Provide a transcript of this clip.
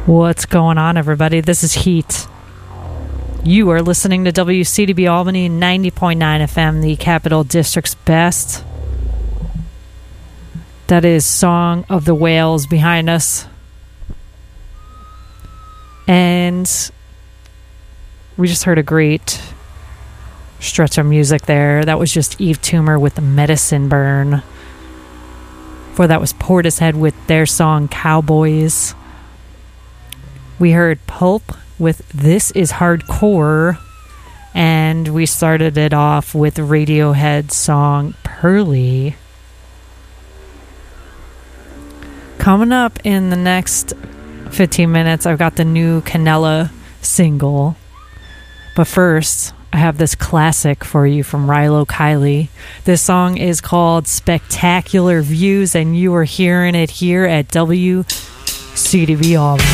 What's going on, everybody? This is Heat. You are listening to WCDB Albany 90.9 FM, the Capital District's best. That is Song of the Whales behind us. And we just heard a great stretch of music there. That was just Eve Toomer with the Medicine Burn. Before that was Portishead with their song Cowboys. We heard Pulp with This Is Hardcore, and we started it off with Radiohead's song Pearly. Coming up in the next 15 minutes, I've got the new Canella single. But first, I have this classic for you from Rilo Kiley. This song is called Spectacular Views, and you are hearing it here at WCDB Albany.